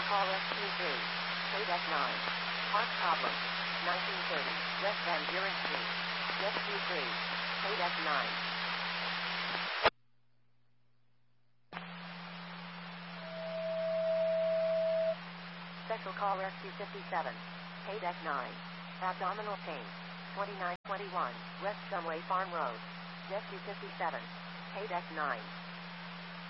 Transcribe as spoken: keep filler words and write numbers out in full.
Call Rescue three. K nine. Park problem. nineteen thirty. West Van Buren Street. Rescue three. K nine. Special Call Rescue fifty-seven. K nine. Abdominal pain. twenty-nine twenty-one. West Shumway Farm Road. Rescue fifty-seven. K nine.